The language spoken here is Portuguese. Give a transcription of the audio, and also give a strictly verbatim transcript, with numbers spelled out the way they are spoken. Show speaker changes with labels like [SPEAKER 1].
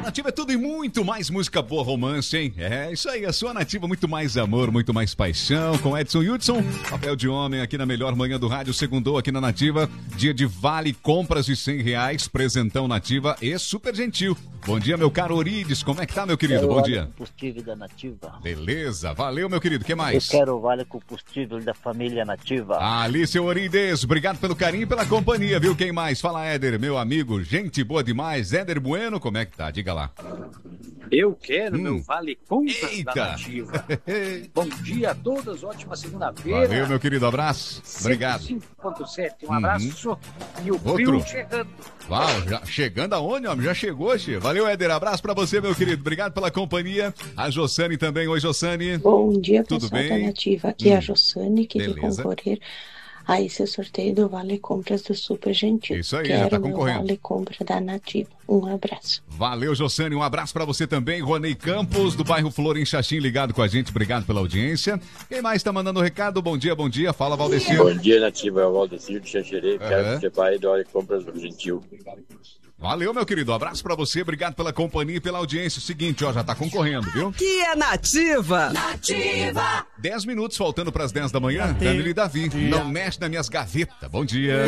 [SPEAKER 1] Nativa é tudo e muito mais música boa, romance, hein? É isso aí, a sua Nativa, muito mais amor, muito mais paixão. Com Edson Hudson, papel de homem aqui na melhor manhã do rádio, segundou aqui na Nativa. Dia de vale compras de cem reais, presentão Nativa e super gentil. Bom dia, meu caro Orides, como é que tá, meu querido?
[SPEAKER 2] Quero
[SPEAKER 1] Bom
[SPEAKER 2] vale
[SPEAKER 1] dia.
[SPEAKER 2] combustível da Nativa.
[SPEAKER 1] Beleza, valeu, meu querido, que mais?
[SPEAKER 2] Eu quero o vale combustível da família Nativa.
[SPEAKER 1] Ali, seu Orides, obrigado pelo carinho e pela companhia, viu? Quem mais? Fala, Éder, meu amigo, gente boa demais. Éder Bueno, como é que tá? Diga lá.
[SPEAKER 3] Eu quero
[SPEAKER 1] Hum.
[SPEAKER 3] meu vale compras
[SPEAKER 1] Eita.
[SPEAKER 3] da Nativa. Bom dia a todos, ótima segunda-feira.
[SPEAKER 1] Valeu, meu querido, abraço. Obrigado.
[SPEAKER 3] cento e cinco ponto sete, um
[SPEAKER 1] Uhum.
[SPEAKER 3] abraço. E o
[SPEAKER 1] Outro.
[SPEAKER 3] frio chegando.
[SPEAKER 1] Uau, já chegando aonde, homem? Já chegou, che. Valeu, Éder. Abraço pra você, meu querido. Obrigado pela companhia. A Jossane também. Oi, Jossane.
[SPEAKER 4] Bom dia,
[SPEAKER 1] Tudo
[SPEAKER 4] pessoal
[SPEAKER 1] bem?
[SPEAKER 4] da Nativa. Aqui é
[SPEAKER 1] Hum.
[SPEAKER 4] a Jossane, que de
[SPEAKER 1] Beleza.
[SPEAKER 4] concorrer a esse sorteio do Vale Compras do Super Gentil.
[SPEAKER 1] Isso aí,
[SPEAKER 4] Quero
[SPEAKER 1] já tá
[SPEAKER 4] meu
[SPEAKER 1] concorrendo.
[SPEAKER 4] Vale Compra da Nativa. Um abraço.
[SPEAKER 1] Valeu, Jossane. Um abraço pra você também. Ronei Campos, do bairro Flor, em Xaxim, ligado com a gente. Obrigado pela audiência. Quem mais tá mandando recado? Bom dia, bom dia. Fala, Valdecir.
[SPEAKER 5] Bom dia, Nativa. É o Valdecir de Xanxerê.
[SPEAKER 1] Aham.
[SPEAKER 5] Quero participar aí do Hora de Compras do Gentil.
[SPEAKER 1] Valeu, meu querido. Um abraço pra você. Obrigado pela companhia e pela audiência. Seguinte, ó, já tá concorrendo, viu?
[SPEAKER 6] Que é Nativa.
[SPEAKER 1] Dez minutos faltando pras dez da manhã. Danilo e Davi. Não mexe nas minhas gavetas. Bom dia.